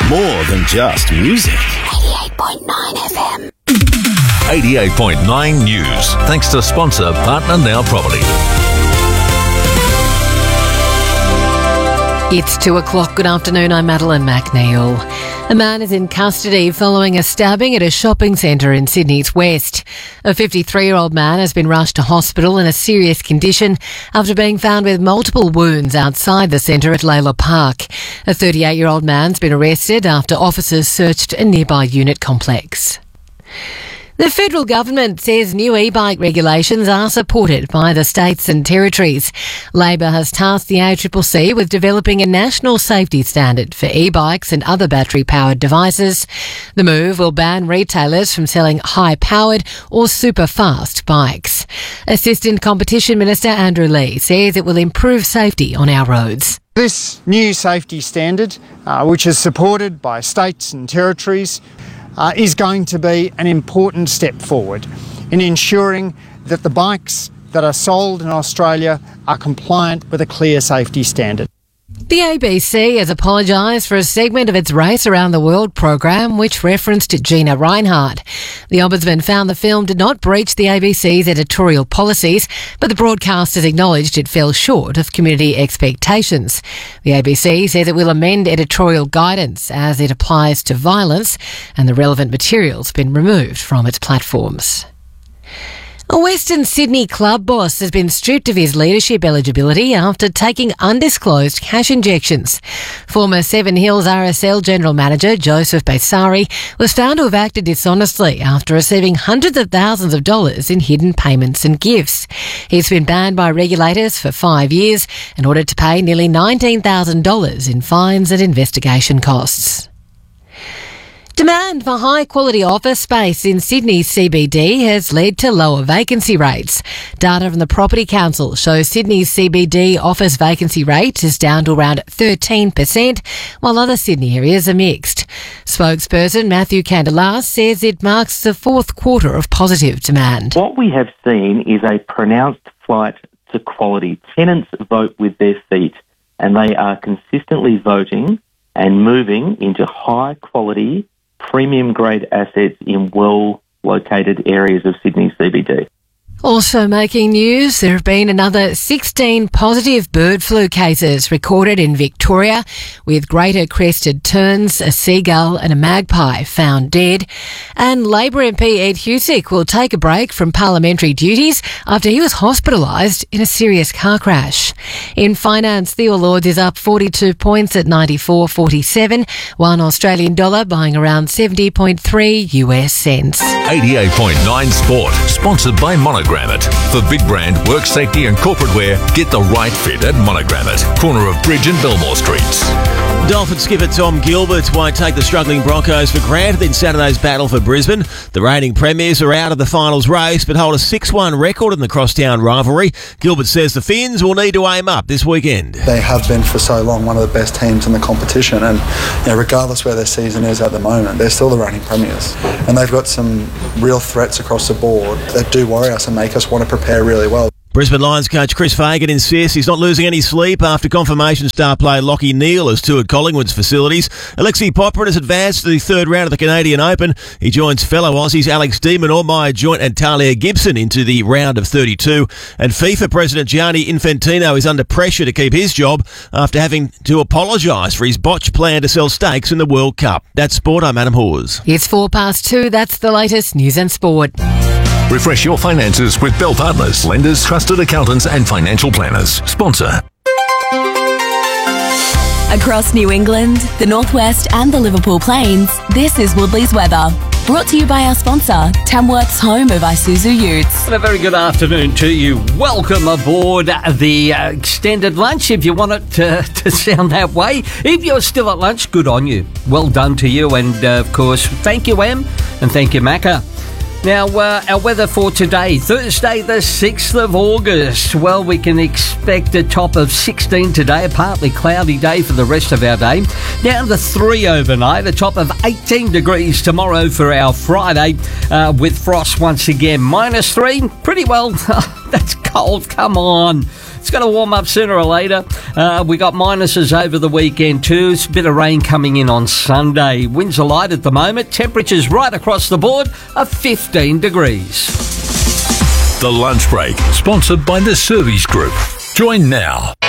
more than just music. 88.9 FM. 88.9 News. Thanks to sponsor Partner Now Property. It's 2 o'clock. Good afternoon. I'm Madeline McNeil. A man is in custody following a stabbing at a shopping centre in Sydney's West. A 53-year-old man has been rushed to hospital in a serious condition after being found with multiple wounds outside the centre at Layla Park. A 38-year-old man's been arrested after officers searched a nearby unit complex. The federal government says new e-bike regulations are supported by the states and territories. Labor has tasked the ACCC with developing a national safety standard for e-bikes and other battery-powered devices. The move will ban retailers from selling high-powered or super-fast bikes. Assistant Competition Minister Andrew Lee says it will improve safety on our roads. This new safety standard, which is supported by states and territories, is going to be an important step forward in ensuring that the bikes that are sold in Australia are compliant with a clear safety standard. The ABC has apologised for a segment of its Race Around the World program which referenced Gina Rinehart. The Ombudsman found the film did not breach the ABC's editorial policies, but the broadcasters acknowledged it fell short of community expectations. The ABC says it will amend editorial guidance as it applies to violence, and the relevant material's been removed from its platforms. A Western Sydney club boss has been stripped of his leadership eligibility after taking undisclosed cash injections. Former Seven Hills RSL General Manager Joseph Baisari was found to have acted dishonestly after receiving hundreds of thousands of dollars in hidden payments and gifts. He's been banned by regulators for 5 years and ordered to pay nearly $19,000 in fines and investigation costs. Demand for high-quality office space in Sydney's CBD has led to lower vacancy rates. Data from the Property Council shows Sydney's CBD office vacancy rate is down to around 13%, while other Sydney areas are mixed. Spokesperson Matthew Candelar says it marks the fourth quarter of positive demand. What we have seen is a pronounced flight to quality. Tenants vote with their feet, and they are consistently voting and moving into high-quality premium grade assets in well-located areas of Sydney CBD. Also making news, there have been another 16 positive bird flu cases recorded in Victoria, with greater crested terns, a seagull and a magpie found dead. And Labor MP Ed Husic will take a break from parliamentary duties after he was hospitalised in a serious car crash. In finance, the All Ords is up 42 points at 94.47, one Australian dollar buying around 70.3 US cents. 88.9 Sport, sponsored by Monogram It. For big brand, work safety and corporate wear, get the right fit at Monogram It, corner of Bridge and Belmore Streets. Dolphin skipper Tom Gilbert won't take the struggling Broncos for granted in Saturday's battle for Brisbane. The reigning premiers are out of the finals race but hold a 6-1 record in the crosstown rivalry. Gilbert says the Finns will need to aim up this weekend. They have been for so long one of the best teams in the competition, and regardless where their season is at the moment, they're still the reigning premiers. And they've got some real threats across the board that do worry us and make us want to prepare really well. Brisbane Lions coach Chris Fagan insists he's not losing any sleep after confirmation star player Lachie Neale has toured Collingwood's facilities. Alexi Popper has advanced to the third round of the Canadian Open. He joins fellow Aussies Alex De Minaur, Maya Joint and Talia Gibson into the round of 32. And FIFA President Gianni Infantino is under pressure to keep his job after having to apologise for his botched plan to sell stakes in the World Cup. That's Sport, I'm Adam Hawes. It's 2:04. That's the latest news and sport. Refresh your finances with Bell Partners, lenders, trusted accountants and financial planners. Sponsor. Across New England, the Northwest and the Liverpool Plains, this is Woodley's weather. Brought to you by our sponsor, Tamworth's home of Isuzu Utes. And a very good afternoon to you. Welcome aboard the extended lunch, if you want it to sound that way. If you're still at lunch, good on you. Well done to you. And, of course, thank you, Em, and thank you, Macca. Now, our weather for today, Thursday the 6th of August. Well, we can expect a top of 16 today, a partly cloudy day for the rest of our day. Down to 3 overnight, a top of 18 degrees tomorrow for our Friday, with frost once again. -3, pretty well, that's cold, come on. It's going to warm up sooner or later. We got minuses over the weekend too. It's a bit of rain coming in on Sunday. Winds are light at the moment. Temperatures right across the board are 15 degrees. The Lunch Break, sponsored by the Service Group. Join now.